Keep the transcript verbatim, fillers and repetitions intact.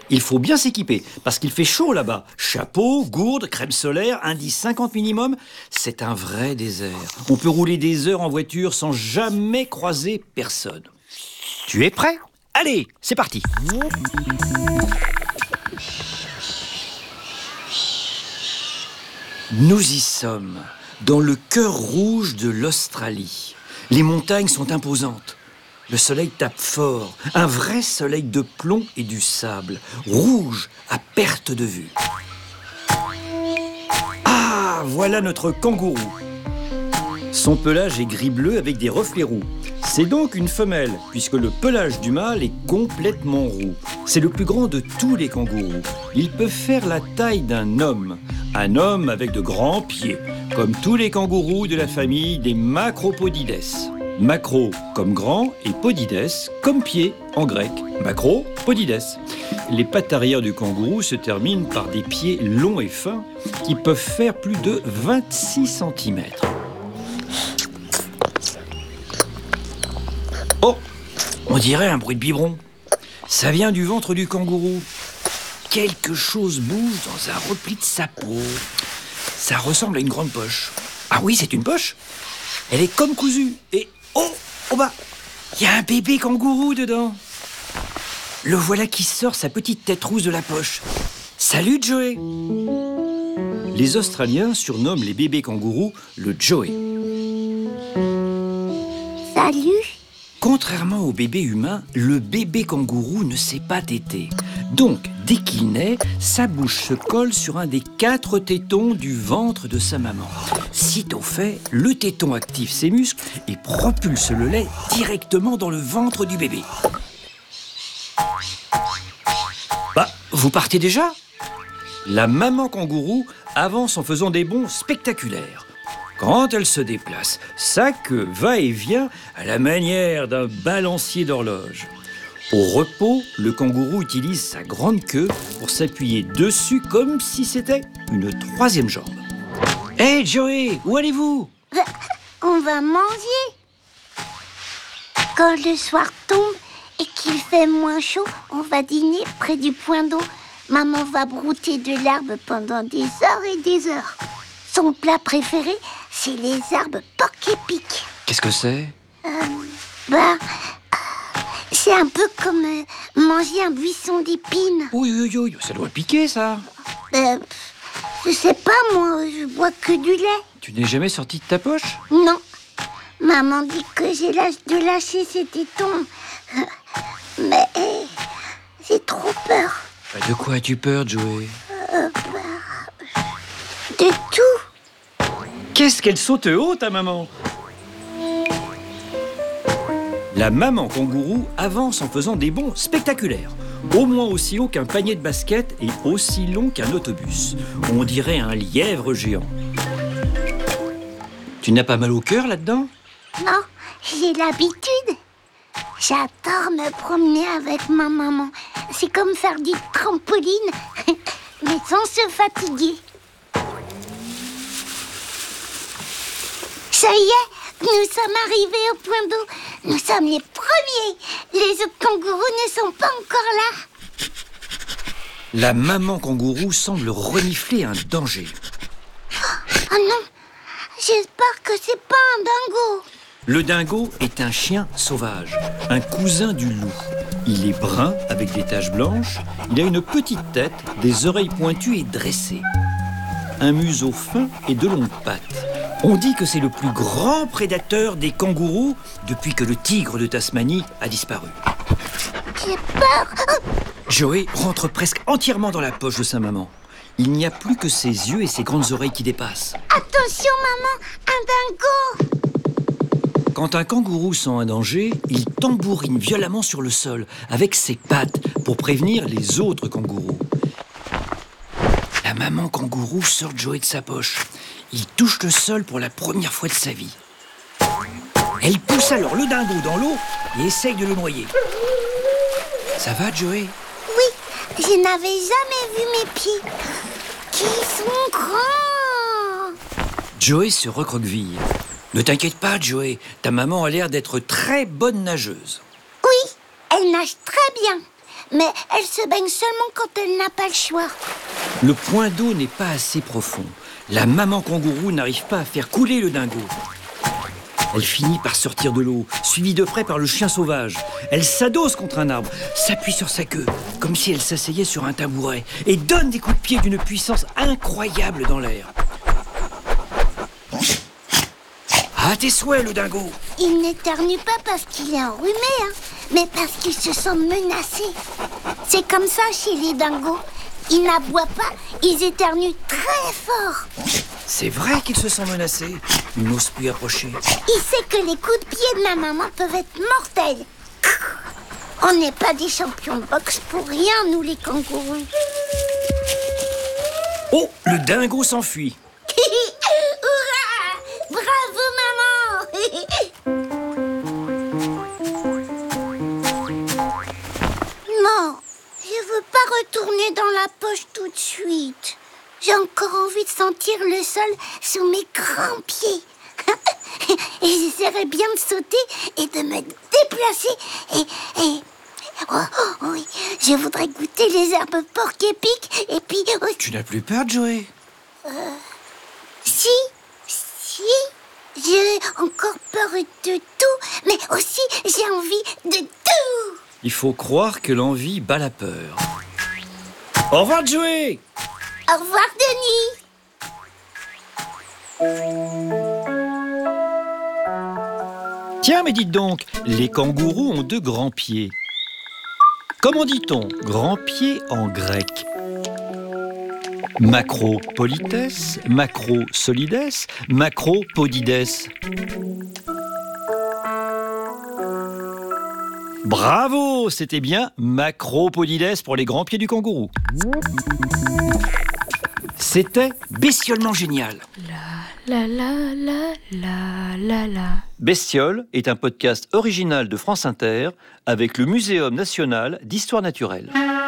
Il faut bien s'équiper, parce qu'il fait chaud là-bas. Chapeau, gourde, crème solaire, indice cinquante minimum. C'est un vrai désert. On peut rouler des heures en voiture sans jamais croiser personne. Tu es prêt ? Allez, c'est parti. Nous y sommes, dans le cœur rouge de l'Australie. Les montagnes sont imposantes. Le soleil tape fort, un vrai soleil de plomb et du sable, rouge à perte de vue. Ah, voilà notre kangourou. Son pelage est gris-bleu avec des reflets roux. C'est donc une femelle, puisque le pelage du mâle est complètement roux. C'est le plus grand de tous les kangourous. Il peut faire la taille d'un homme. Un homme avec de grands pieds, comme tous les kangourous de la famille des Macropodides. Macro comme grand et podides comme pied en grec. Macropodides. Les pattes arrière du kangourou se terminent par des pieds longs et fins qui peuvent faire plus de vingt-six centimètres. Oh, on dirait un bruit de biberon. Ça vient du ventre du kangourou. Quelque chose bouge dans un repli de sa peau. Ça ressemble à une grande poche. Ah oui, c'est une poche. Elle est comme cousue. Et oh, oh bah, il y a un bébé kangourou dedans. Le voilà qui sort sa petite tête rousse de la poche. Salut Joey. Les Australiens surnomment les bébés kangourous le Joey. Salut. Contrairement au bébé humain, le bébé kangourou ne sait pas téter. Donc, dès qu'il naît, sa bouche se colle sur un des quatre tétons du ventre de sa maman. Sitôt fait, le téton active ses muscles et propulse le lait directement dans le ventre du bébé. Bah, vous partez déjà ? La maman kangourou avance en faisant des bonds spectaculaires. Quand elle se déplace, sa queue va et vient à la manière d'un balancier d'horloge. Au repos, le kangourou utilise sa grande queue pour s'appuyer dessus comme si c'était une troisième jambe. Hé hey Joey, où allez-vous ? On va manger. Quand le soir tombe et qu'il fait moins chaud, on va dîner près du point d'eau. Maman va brouter de l'herbe pendant des heures et des heures. Son plat préféré, c'est les herbes porc-épic. Qu'est-ce que c'est ? Euh, bah, c'est un peu comme euh, manger un buisson d'épines. Oui, oui, oui, ça doit piquer, ça. Euh, je sais pas, moi, je bois que du lait. Tu n'es jamais sorti de ta poche ? Non. Maman dit que j'ai l'âge de lâcher ses tétons. Mais euh, j'ai trop peur. De quoi as-tu peur, Joey ? Euh, bah, de tout. Qu'est-ce qu'elle saute haut, ta maman ? La maman kangourou avance en faisant des bonds spectaculaires. Au moins aussi haut qu'un panier de basket et aussi long qu'un autobus. On dirait un lièvre géant. Tu n'as pas mal au cœur là-dedans ? Non, j'ai l'habitude. J'adore me promener avec ma maman. C'est comme faire du trampoline, mais sans se fatiguer. Ça y est, nous sommes arrivés au point d'eau. Nous sommes les premiers. Les autres kangourous ne sont pas encore là. La maman kangourou semble renifler un danger. Oh non, j'espère que c'est pas un dingo. Le dingo est un chien sauvage, un cousin du loup. Il est brun avec des taches blanches, il a une petite tête, des oreilles pointues et dressées. Un museau fin et de longues pattes. On dit que c'est le plus grand prédateur des kangourous depuis que le tigre de Tasmanie a disparu. J'ai peur. Joey rentre presque entièrement dans la poche de sa maman. Il n'y a plus que ses yeux et ses grandes oreilles qui dépassent. Attention maman, un dingo. Quand un kangourou sent un danger, il tambourine violemment sur le sol avec ses pattes pour prévenir les autres kangourous. La maman kangourou sort Joey de sa poche. Il touche le sol pour la première fois de sa vie. Elle pousse alors le dingo dans l'eau et essaye de le noyer. Ça va, Joey ? Oui, je n'avais jamais vu mes pieds. Qui sont grands. Joey se recroqueville. Ne t'inquiète pas, Joey. Ta maman a l'air d'être très bonne nageuse. Oui, elle nage très bien. mais elle se baigne seulement quand elle n'a pas le choix. Le point d'eau n'est pas assez profond. La maman kangourou n'arrive pas à faire couler le dingo. Elle finit par sortir de l'eau, suivie de près par le chien sauvage. Elle s'adosse contre un arbre, s'appuie sur sa queue, comme si elle s'asseyait sur un tabouret, et donne des coups de pied d'une puissance incroyable dans l'air. À tes souhaits, le dingo! Il n'éternue pas parce qu'il est enrhumé, hein, mais parce qu'il se sent menacé. C'est comme ça chez les dingos. Ils n'aboient pas, ils éternuent très fort. C'est vrai qu'il se sent menacé. Il n'ose plus approcher. Il sait que les coups de pied de ma maman peuvent être mortels. On n'est pas des champions de boxe pour rien, nous les kangourous. Oh, le dingo s'enfuit. Hurrah! Bravo, maman! Non, je veux pas retourner dans la poche tout de suite. J'ai encore envie de sentir le sol sous mes grands pieds. Et j'essaierai bien de sauter et de me déplacer. Et... et... Oh, oh, oui, je voudrais goûter les herbes porc épiques. Et puis... Oh, tu n'as plus peur, Joey? euh, Si, si. J'ai encore peur de tout, mais aussi j'ai envie de tout. Il faut croire que l'envie bat la peur. Au revoir, Joey! Au revoir, Denis. Tiens, mais dites donc, les kangourous ont de grands pieds. Comment dit-on grand pied en grec? Macropolites, macrosolides, macropodides. Bravo, c'était bien macropodides pour les grands pieds du kangourou. C'était bestiolement génial. La la la la la la. Bestiole est un podcast original de France Inter avec le Muséum national d'histoire naturelle.